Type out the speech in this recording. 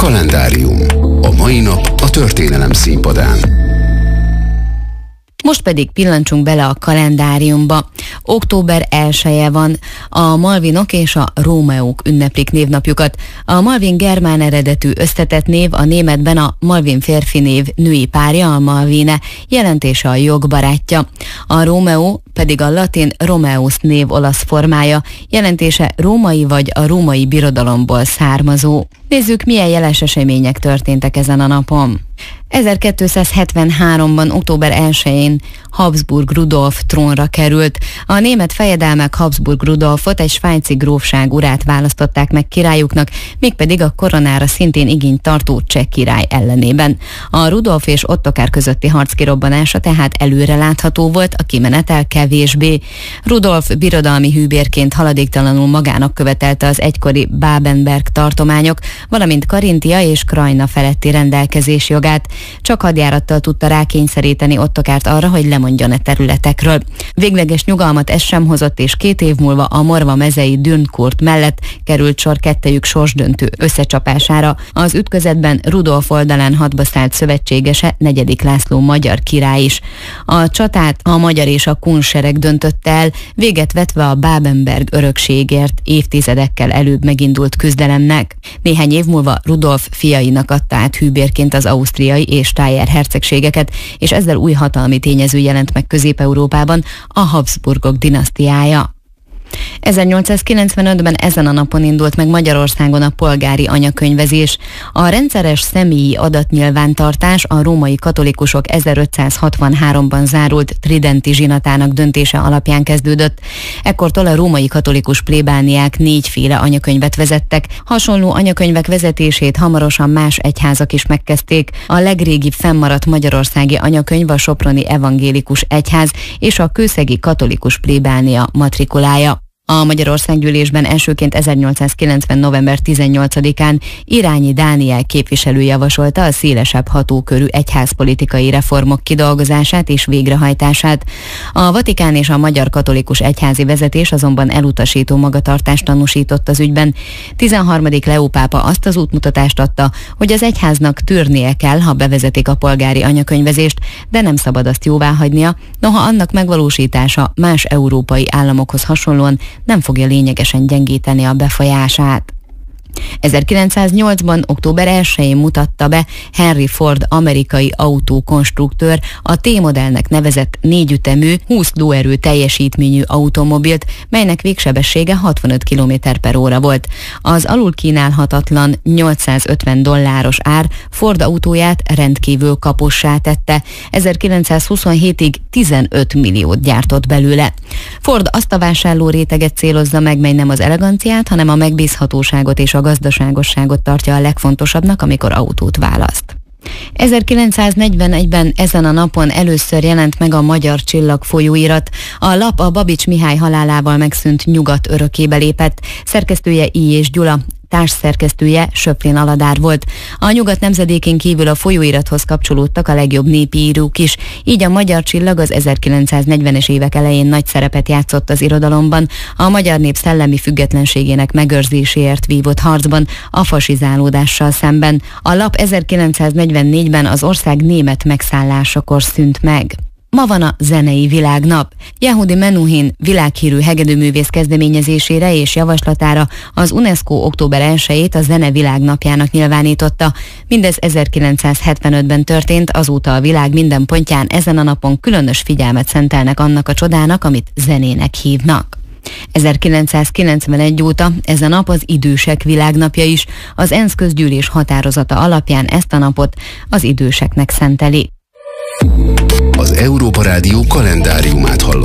Kalendárium. A mai nap a történelem színpadán. Most pedig pillancsunk bele a kalendáriumba. Október 1-e van, a Malvinok és a Rómeók ünneplik névnapjukat. A Malvin germán eredetű összetett név, a németben a Malvin férfi név női párja, a Malvine, jelentése a jog barátja. A Rómeó pedig a latin Romeus név olasz formája, jelentése római vagy a római birodalomból származó. Nézzük, milyen jeles események történtek ezen a napon. 1273-ban, október 1-én Habsburg Rudolf trónra került. A német fejedelmek Habsburg Rudolfot, egy svájci grófság urát választották meg királyuknak, mégpedig a koronára szintén igényt tartó cseh király ellenében. A Rudolf és Ottokár közötti harc kirobbanása tehát előrelátható volt, a kimenetel kevésbé. Rudolf birodalmi hűbérként haladéktalanul magának követelte az egykori Babenberg tartományok, valamint Karintia és Krajna feletti rendelkezés jogát. Csak hadjárattal tudta rákényszeríteni Ottokárt arra, hogy lemondjon a területekről. Végleges nyugalmat ez sem hozott, és 2 év múlva a Morva mezei Dürnkurt mellett került sor kettejük sorsdöntő összecsapására. Az ütközetben Rudolf oldalán hadba szállt szövetségese, 4. László magyar király is. A csatát a magyar és a kun sereg döntötte el, véget vetve a Babenberg örökségért évtizedekkel előbb megindult küzdelemnek. Néhány év múlva Rudolf fiainak adta át hűbérként az ausztriai és Stájer hercegségeket, és ezzel új hatalmi tényező jelent meg Közép-Európában, a Habsburgok dinasztiája. 1895-ben ezen a napon indult meg Magyarországon a polgári anyakönyvezés. A rendszeres személyi adatnyilvántartás a római katolikusok 1563-ban zárult tridenti zsinatának döntése alapján kezdődött. Ekkortól a római katolikus plébániák 4 féle anyakönyvet vezettek. Hasonló anyakönyvek vezetését hamarosan más egyházak is megkezdték. A legrégibb fennmaradt magyarországi anyakönyv a soproni evangélikus egyház és a kőszegi katolikus plébánia matrikulája. A Magyarországgyűlésben elsőként 1890. november 18-án Irányi Dániel képviselő javasolta a szélesebb hatókörű egyházpolitikai reformok kidolgozását és végrehajtását. A Vatikán és a Magyar Katolikus Egyházi vezetés azonban elutasító magatartást tanúsított az ügyben. 13. Leó pápa azt az útmutatást adta, hogy az egyháznak tűrnie kell, ha bevezetik a polgári anyakönyvezést, de nem szabad azt jóváhagynia, noha annak megvalósítása más európai államokhoz hasonlóan nem fogja lényegesen gyengíteni a befolyását. 1908-ban, október 1-én mutatta be Henry Ford amerikai autókonstruktőr a T-modellnek nevezett 4 ütemű, 20 lóerő teljesítményű automobilt, melynek végsebessége 65 km/h volt. Az alul kínálhatatlan $850 ár Ford autóját rendkívül kapossá tette. 1927-ig 15 milliót gyártott belőle. Ford azt a vásárló réteget célozza meg, mely nem az eleganciát, hanem a megbízhatóságot és a gazdaságosságot tartja a legfontosabbnak, amikor autót választ. 1941-ben ezen a napon először jelent meg a Magyar Csillag folyóirat. A lap a Babics Mihály halálával megszűnt Nyugat örökébe lépett. Szerkesztője I. és Gyula, társszerkesztője Söprén Aladár volt. A Nyugat nemzedékén kívül a folyóirathoz kapcsolódtak a legjobb népi írók is, így a Magyar Csillag az 1940-es évek elején nagy szerepet játszott az irodalomban, a magyar nép szellemi függetlenségének megőrzéséért vívott harcban a fasizálódással szemben. A lap 1944-ben az ország német megszállásakor szűnt meg. Ma van a zenei világnap. Yehudi Menuhin világhírű hegedűművész kezdeményezésére és javaslatára az UNESCO október 1-ét a zene világnapjának nyilvánította. Mindez 1975-ben történt, azóta a világ minden pontján ezen a napon különös figyelmet szentelnek annak a csodának, amit zenének hívnak. 1991 óta ez a nap az idősek világnapja is. Az ENSZ közgyűlés határozata alapján ezt a napot az időseknek szenteli. Az Európa Rádió kalendáriumát hallott.